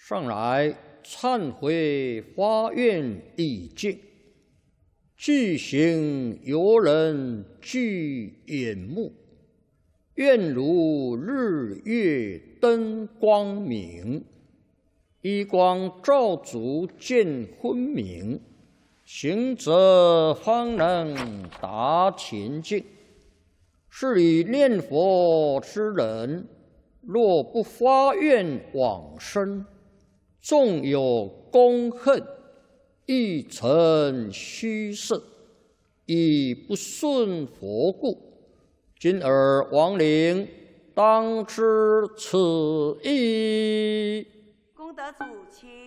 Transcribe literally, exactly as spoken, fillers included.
上来忏悔发愿已尽，具行游人具眼目，愿如日月灯光明，一光照足见昏明，行者方能达前境。是以念佛之人，若不发愿往生，纵有功恨，亦成虚设，以不顺佛故。今尔亡灵当知此意。 功德主亲。